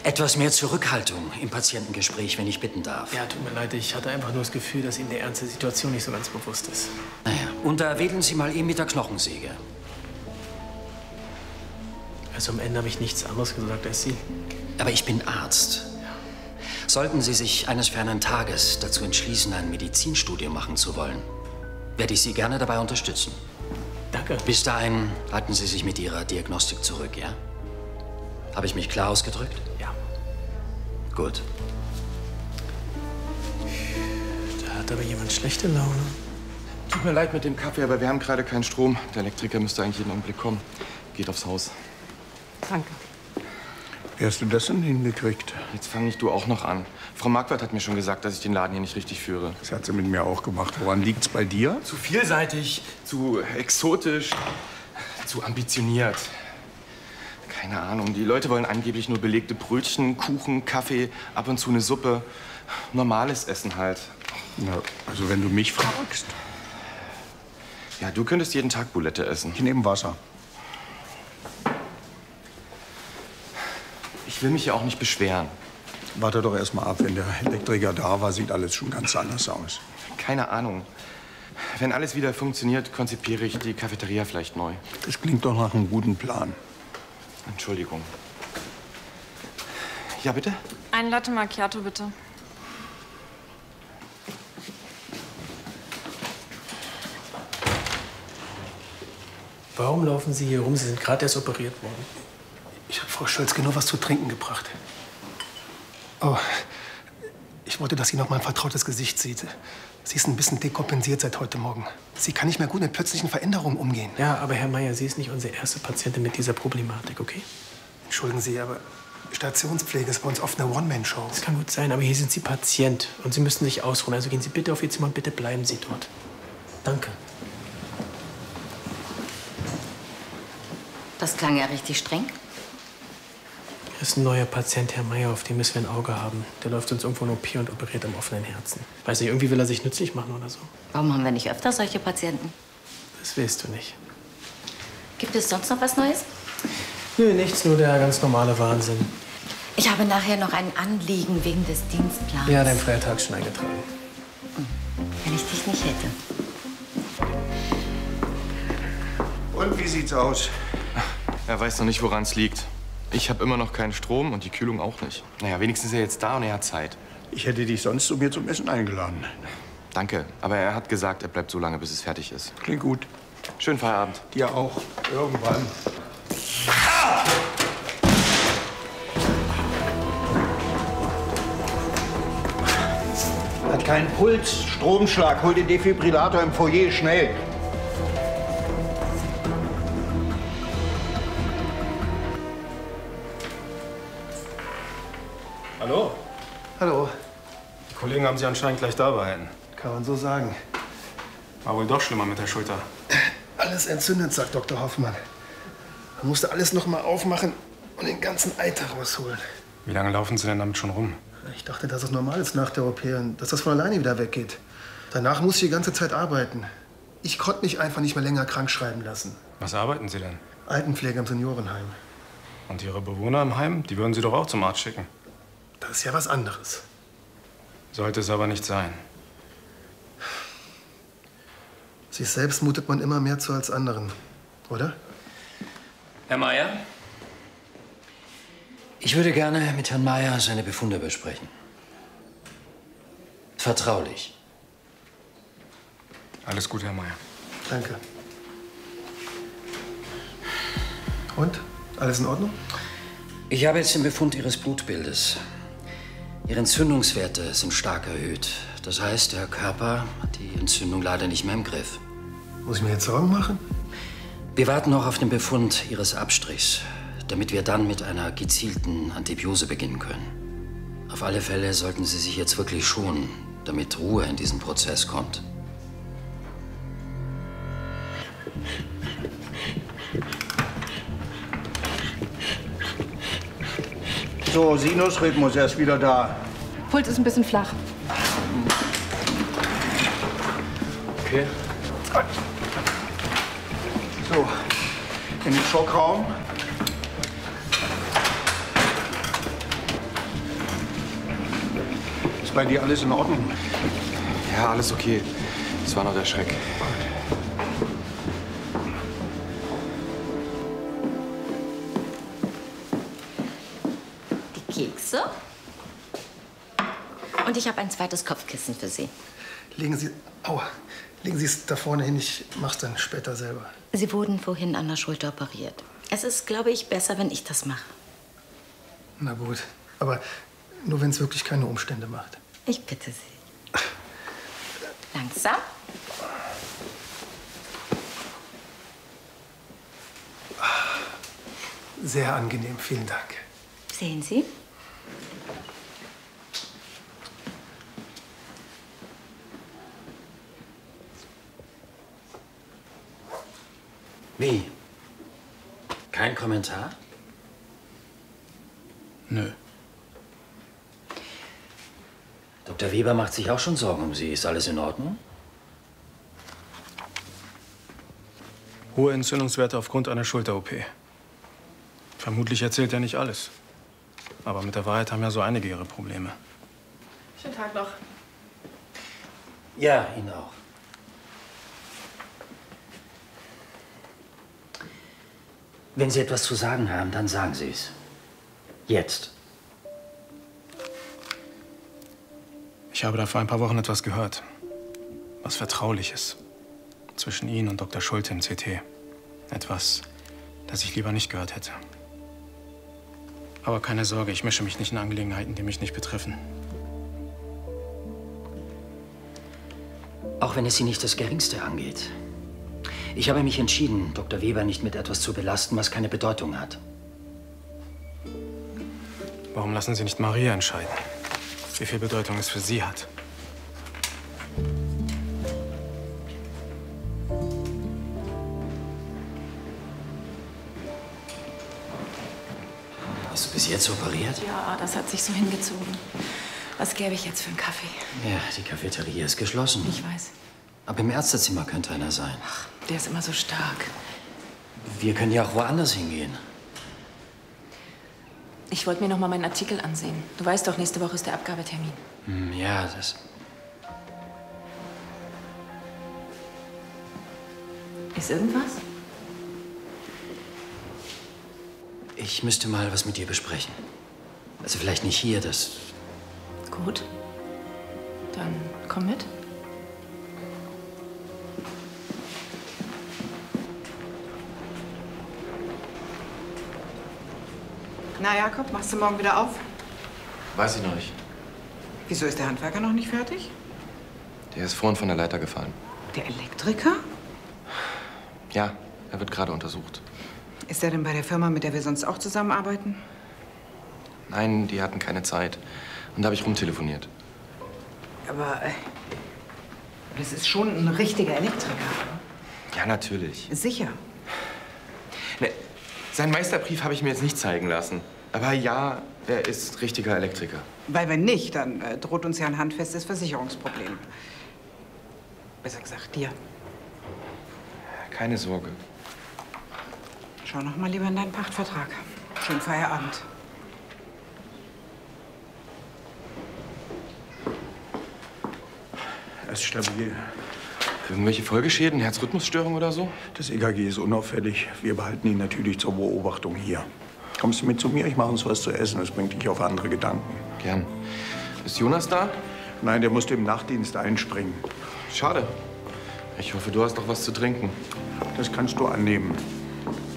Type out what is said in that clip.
Etwas mehr Zurückhaltung im Patientengespräch, wenn ich bitten darf. Ja, tut mir leid, ich hatte einfach nur das Gefühl, dass Ihnen der Ernst der Situation nicht so ganz bewusst ist. Naja, und da wedeln Sie mal eben mit der Knochensäge. Also am Ende habe ich nichts anderes gesagt als Sie. Aber ich bin Arzt. Sollten Sie sich eines fernen Tages dazu entschließen, ein Medizinstudium machen zu wollen, werde ich Sie gerne dabei unterstützen. Danke. Bis dahin halten Sie sich mit Ihrer Diagnostik zurück, ja? Habe ich mich klar ausgedrückt? Ja. Gut. Da hat aber jemand schlechte Laune. Tut mir leid mit dem Kaffee, aber wir haben gerade keinen Strom. Der Elektriker müsste eigentlich jeden Augenblick kommen. Geht aufs Haus. Danke. Wie hast du das denn hingekriegt? Jetzt fang nicht du auch noch an. Frau Marquardt hat mir schon gesagt, dass ich den Laden hier nicht richtig führe. Das hat sie mit mir auch gemacht. Woran liegt's bei dir? Zu vielseitig, zu exotisch, zu ambitioniert. Keine Ahnung, die Leute wollen angeblich nur belegte Brötchen, Kuchen, Kaffee, ab und zu eine Suppe. Normales Essen halt. Na, also wenn du mich fragst. Ja, du könntest jeden Tag Bulette essen. Ich nehme Wasser. Ich will mich ja auch nicht beschweren. Warte doch erst mal ab. Wenn der Elektriker da war, sieht alles schon ganz anders aus. Keine Ahnung. Wenn alles wieder funktioniert, konzipiere ich die Cafeteria vielleicht neu. Das klingt doch nach einem guten Plan. Entschuldigung. Ja, bitte? Ein Latte Macchiato, bitte. Warum laufen Sie hier rum? Sie sind gerade erst operiert worden. Ich habe Frau Schölzke nur was zu trinken gebracht. Oh, ich wollte, dass sie noch mein vertrautes Gesicht sieht. Sie ist ein bisschen dekompensiert seit heute Morgen. Sie kann nicht mehr gut mit plötzlichen Veränderungen umgehen. Ja, aber Herr Meier, sie ist nicht unsere erste Patientin mit dieser Problematik, okay? Entschuldigen Sie, aber Stationspflege ist bei uns oft eine One-Man-Show. Das kann gut sein, aber hier sind Sie Patient und Sie müssen sich ausruhen. Also gehen Sie bitte auf Ihr Zimmer und bitte bleiben Sie dort. Danke. Das klang ja richtig streng. Hier ist ein neuer Patient, Herr Meier, auf den müssen wir ein Auge haben. Der läuft uns irgendwo in OP und operiert am offenen Herzen. Weiß nicht, irgendwie will er sich nützlich machen oder so. Warum haben wir nicht öfter solche Patienten? Das willst du nicht. Gibt es sonst noch was Neues? Nö, nichts, nur der ganz normale Wahnsinn. Ich habe nachher noch ein Anliegen wegen des Dienstplans. Ja, dein freier Tag ist schon eingetragen. Wenn ich dich nicht hätte. Und wie sieht's aus? Er weiß noch nicht, woran es liegt. Ich habe immer noch keinen Strom und die Kühlung auch nicht. Naja, wenigstens ist er jetzt da und er hat Zeit. Ich hätte dich sonst zu mir zum Essen eingeladen. Danke, aber er hat gesagt, er bleibt so lange, bis es fertig ist. Klingt gut. Schönen Feierabend. Dir auch. Irgendwann. Hat keinen Puls. Stromschlag. Hol den Defibrillator im Foyer schnell. Hallo? Hallo, Die Kollegen haben Sie anscheinend gleich da behalten. kann man so sagen. War wohl doch schlimmer mit der Schulter. Alles entzündet, sagt Dr. Hoffmann. Man musste alles noch mal aufmachen und den ganzen Eiter rausholen. Wie lange laufen Sie denn damit schon rum? Ich dachte, dass es normal ist nach der OP und dass das von alleine wieder weggeht. Danach musste ich die ganze Zeit arbeiten. Ich konnte mich einfach nicht mehr länger krank schreiben lassen. Was arbeiten Sie denn? Altenpflege im Seniorenheim. Und Ihre Bewohner im Heim, die würden Sie doch auch zum Arzt schicken. Das ist ja was anderes. Sollte es aber nicht sein. Sich selbst mutet man immer mehr zu als anderen, oder? Herr Meier? Ich würde gerne mit Herrn Meier seine Befunde besprechen. Vertraulich. Alles gut, Herr Meier. Danke. Und? Alles in Ordnung? Ich habe jetzt den Befund Ihres Blutbildes. Ihre Entzündungswerte sind stark erhöht. Das heißt, der Körper hat die Entzündung leider nicht mehr im Griff. Muss ich mir jetzt Sorgen machen? Wir warten noch auf den Befund Ihres Abstrichs, damit wir dann mit einer gezielten Antibiose beginnen können. Auf alle Fälle sollten Sie sich jetzt wirklich schonen, damit Ruhe in diesen Prozess kommt. So, Sinusrhythmus, er ist wieder da. Puls ist ein bisschen flach. Okay. So, in den Schockraum. Ist bei dir alles in Ordnung? Ja, alles okay. Es war noch der Schreck. Die Kekse. Und ich habe ein zweites Kopfkissen für Sie. Legen Sie... Aua. Legen Sie es da vorne hin. Ich mach's dann später selber. Sie wurden vorhin an der Schulter operiert. Es ist, glaube ich, besser, wenn ich das mache. Na gut. Aber nur, wenn es wirklich keine Umstände macht. Ich bitte Sie. Langsam. Sehr angenehm. Vielen Dank. Sehen Sie? Wie? Kein Kommentar? Nö. Dr. Weber macht sich auch schon Sorgen um Sie. Ist alles in Ordnung? Hohe Entzündungswerte aufgrund einer Schulter-OP. Vermutlich erzählt er nicht alles. Aber mit der Wahrheit haben ja so einige ihre Probleme. Schönen Tag noch. Ja, Ihnen auch. Wenn Sie etwas zu sagen haben, dann sagen Sie es. Jetzt. Ich habe da vor ein paar Wochen etwas gehört. Was Vertrauliches. Zwischen Ihnen und Dr. Schulte im CT. Etwas, das ich lieber nicht gehört hätte. Aber keine Sorge, ich mische mich nicht in Angelegenheiten, die mich nicht betreffen. Auch wenn es Sie nicht das Geringste angeht. Ich habe mich entschieden, Dr. Weber nicht mit etwas zu belasten, was keine Bedeutung hat. Warum lassen Sie nicht Maria entscheiden, wie viel Bedeutung es für sie hat? Hast du bis jetzt operiert? Ja, das hat sich so hingezogen. Was gäbe ich jetzt für einen Kaffee? Ja, die Cafeteria ist geschlossen. Ich weiß. Aber im Ärztezimmer könnte einer sein. Ach, der ist immer so stark. Wir können ja auch woanders hingehen. Ich wollte mir noch mal meinen Artikel ansehen. Du weißt doch, nächste Woche ist der Abgabetermin. Ja, das... Ist irgendwas? Ich müsste mal was mit dir besprechen. Also vielleicht nicht hier, das... Gut. Dann komm mit. Na, Jakob, machst du morgen wieder auf? Weiß ich noch nicht. Wieso ist der Handwerker noch nicht fertig? Der ist vorhin von der Leiter gefallen. Der Elektriker? Ja, er wird gerade untersucht. Ist er denn bei der Firma, mit der wir sonst auch zusammenarbeiten? Nein, die hatten keine Zeit. Und da habe ich rumtelefoniert. Aber das ist schon ein richtiger Elektriker. Ja, natürlich. Sicher. Ne, seinen Meisterbrief habe ich mir jetzt nicht zeigen lassen. Aber ja, er ist richtiger Elektriker. Weil wenn nicht, dann droht uns ja ein handfestes Versicherungsproblem. Besser gesagt, dir. Keine Sorge. Schau noch mal lieber in deinen Pachtvertrag. Schönen Feierabend. Er ist stabil. Irgendwelche Folgeschäden, Herzrhythmusstörung oder so? Das EKG ist unauffällig. Wir behalten ihn natürlich zur Beobachtung hier. Kommst du mit zu mir? Ich mache uns was zu essen. Das bringt dich auf andere Gedanken. Gern. Ist Jonas da? Nein, der musste im Nachtdienst einspringen. Schade. Ich hoffe, du hast noch was zu trinken. Das kannst du annehmen.